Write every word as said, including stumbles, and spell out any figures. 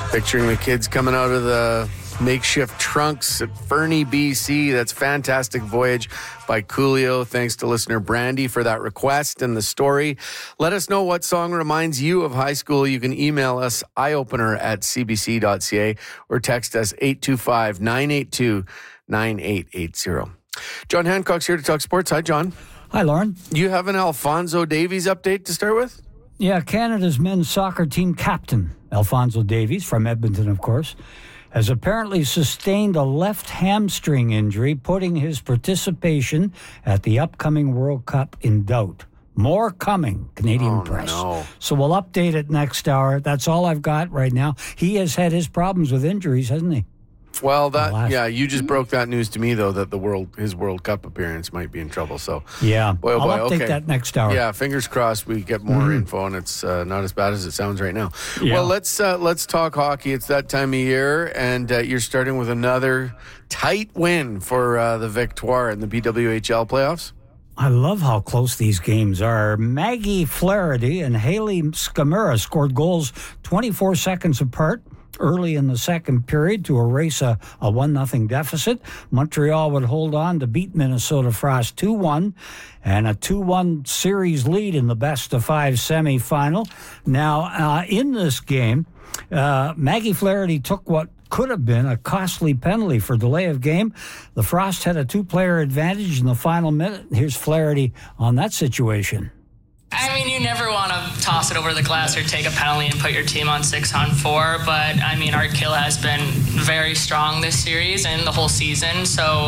Picturing the kids coming out of the makeshift trunks at Fernie, B C. That's Fantastic Voyage by Coolio. Thanks to listener Brandy for that request and the story. Let us know what song reminds you of high school. You can email us eyeopener at c b c dot c a or text us eight two five, nine eight two, nine eight eight zero. John Hancock's here to talk sports. Hi, John. Hi, Lauren. You have an Alphonso Davies update to start with? Yeah, Canada's men's soccer team captain, Alphonso Davies, from Edmonton, of course, has apparently sustained a left hamstring injury, putting his participation at the upcoming World Cup in doubt. More coming, Canadian oh, press. No. So we'll update it next hour. That's all I've got right now. He has had his problems with injuries, hasn't he? Well, that last... yeah, you just broke that news to me, though, that the world his World Cup appearance might be in trouble. So yeah, boy, oh I'll boy, update okay. that next hour. Yeah, fingers crossed we get more mm. info, and it's uh, not as bad as it sounds right now. Yeah. Well, let's uh, let's talk hockey. It's that time of year, and uh, you're starting with another tight win for uh, the Victoire in the B W H L playoffs. I love how close these games are. Maggie Flaherty and Haley Skamura scored goals twenty-four seconds apart early in the second period to erase a, a one nothing deficit. Montreal would hold on to beat Minnesota Frost two one and a two one series lead in the best-of-five semifinal. Now, uh, in this game, uh, Maggie Flaherty took what could have been a costly penalty for delay of game. The Frost had a two-player advantage in the final minute. Here's Flaherty on that situation. I mean, you never want to toss it over the glass or take a penalty and put your team on six on four, but I mean, our kill has been very strong this series and the whole season, so